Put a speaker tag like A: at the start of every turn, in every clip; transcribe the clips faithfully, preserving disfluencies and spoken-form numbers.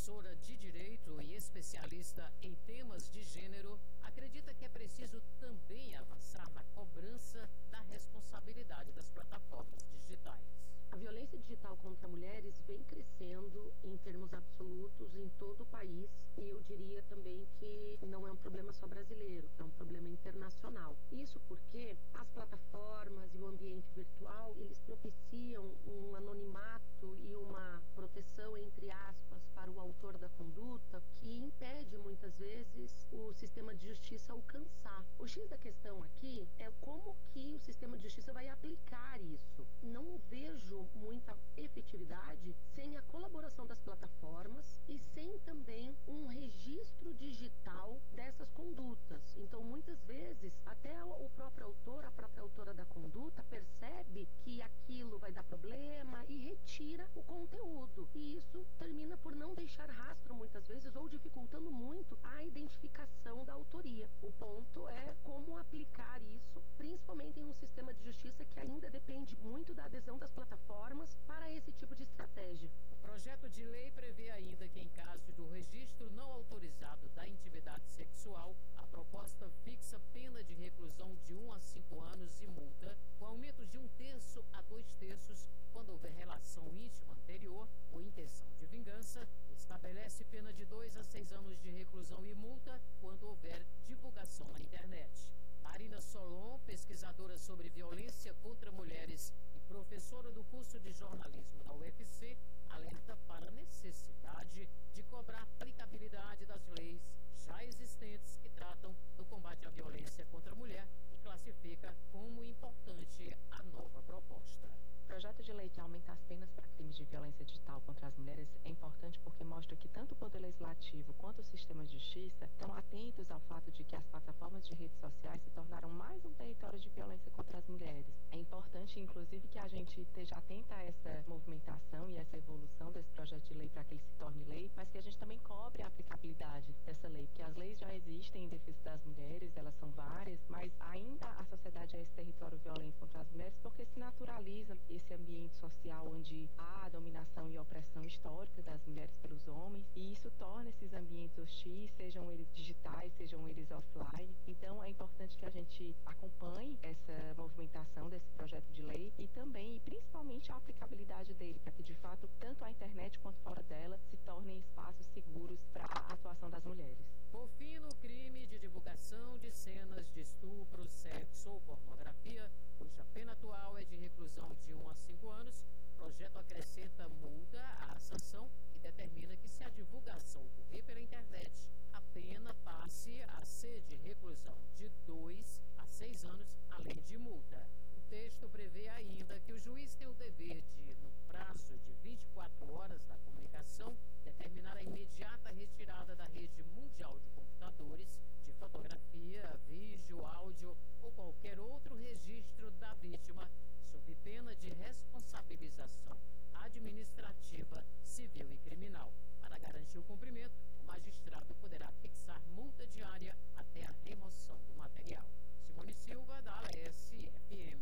A: professora de Direito e especialista em temas de gênero, acredita que é preciso também avançar na cobrança da responsabilidade das plataformas digitais.
B: A violência digital contra mulheres vem crescendo em termos absolutos em todo o país, e eu diria também que não é um problema só brasileiro, é um problema internacional. Isso porque as plataformas e o ambiente virtual, eles propiciam um anonimato e uma proteção, entre aspas, para o autor da conduta, que impede muitas vezes o sistema de justiça alcançar. O X da questão aqui é como que o sistema de justiça vai aplicar isso. Não vejo muita efetividade sem a colaboração das plataformas e sem também um registro digital dessas condutas. Então, muitas vezes, até o próprio autor, a própria autora da conduta, percebe que aquilo vai dar problema e retira o conteúdo. E isso termina por não deixar rastro, muitas vezes, ou dificultando muito a identificação da autoria. O ponto é como aplicar isso, principalmente em um sistema de justiça que ainda depende muito da adesão das plataformas para esse tipo de estratégia.
A: O projeto de lei prevê ainda que, em caso do registro não autorizado da intimidade sexual, a proposta fixa pena de reclusão de um a cinco anos e multa, com aumento de um terço a dois terços quando houver relação íntima anterior ou intenção de vingança. Estabelece pena de dois a seis anos de reclusão e multa quando houver divulgação na internet. Marina Solon, pesquisadora sobre violência contra mulheres e professora do curso de jornalismo da U F C, alerta para a necessidade de cobrar a aplicabilidade das leis já existentes que tratam do combate à violência contra a mulher e classifica como importante a nova proposta.
C: O projeto de lei que aumenta as penas para crimes de violência digital contra as mulheres é importante porque mostra que tanto o Poder Legislativo quanto o sistema de justiça estão atentos ao fato de que as plataformas de redes sociais se tornaram mais um território de violência contra as mulheres. É importante, inclusive, que a gente esteja atenta a essa movimentação e essa evolução desse projeto de lei para que ele se torne lei, mas que a gente também cobre a aplicabilidade dessa lei, porque as leis já existem em defesa das mulheres, elas são várias, mas ainda a sociedade é esse território violento contra as mulheres porque se naturaliza esse ambiente social onde há a dominação e opressão histórica das mulheres pelos homens, e isso torna esses ambientes hostis, sejam eles digitais, sejam eles offline. Então é importante que a gente acompanhe essa movimentação desse projeto de lei e também, e principalmente, a aplicabilidade dele, para que de fato tanto a internet quanto fora dela se tornem espaços seguros para a atuação das mulheres.
A: Por fim, no crime de divulgação de cenas de estupro, sexo ou pornografia, cuja pena atual é de reclusão de um a cinco anos, o projeto acrescenta multa à sanção e determina que, se a divulgação ocorrer pela internet, a pena passe a ser de reclusão de dois a seis anos, além de multa. O texto prevê ainda que o juiz tem o dever de, no prazo de vinte e quatro horas da comunicação, determinar a imediata retirada da rede mundial de computadores, de fotografia, vídeo, áudio ou qualquer outro registro da vítima, sob pena de responsabilização administrativa, civil e criminal. Para garantir o cumprimento, o magistrado poderá fixar multa diária até a remoção do material. Simone Silva, da Alesse F M.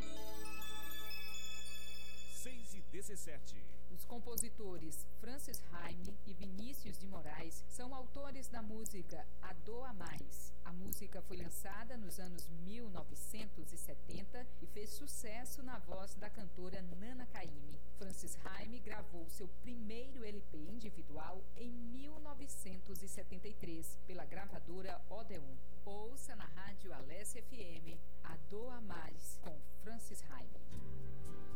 D: seis e dezessete.
E: Os compositores Francis Haime e Vinícius de Moraes são autores da música A Dor a Mais. A música foi lançada nos anos mil novecentos e setenta e fez sucesso na voz da cantora Nana Caymmi. Francis Haime gravou seu primeiro L P individual em mil novecentos e setenta e três pela gravadora Odeon. Ouça na rádio Alesse F M A Dor a Mais com Francis Haime.